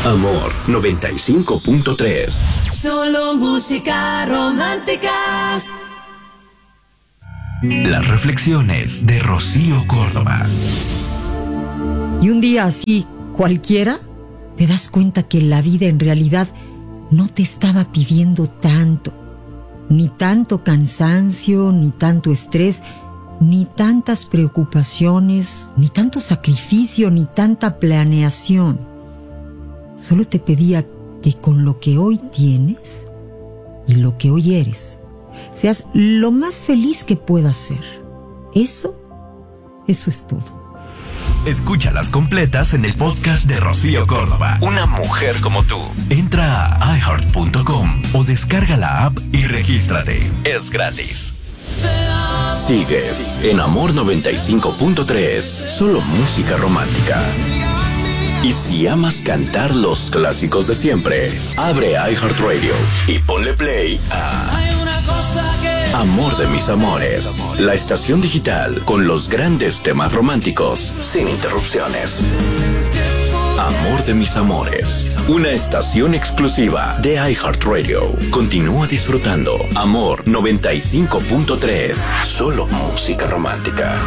Amor 95.3. Solo música romántica. Las reflexiones de Rocío Córdoba. Y un día así, cualquiera, te das cuenta que la vida en realidad no te estaba pidiendo tanto. Ni tanto cansancio, ni tanto estrés, ni tantas preocupaciones, ni tanto sacrificio, ni tanta planeación. Solo te pedía que con lo que hoy tienes y lo que hoy eres, seas lo más feliz que puedas ser. Eso es todo. Escúchalas completas en el podcast de Rocío Córdoba. Una mujer como tú. Entra a iHeart.com o descarga la app y regístrate. Es gratis. Sigues en Amor 95.3. Solo música romántica. Y si amas cantar los clásicos de siempre, abre iHeartRadio y ponle play a Amor de mis amores, la estación digital con los grandes temas románticos, sin interrupciones. Amor de mis amores, una estación exclusiva de iHeartRadio. Continúa disfrutando Amor 95.3, solo música romántica.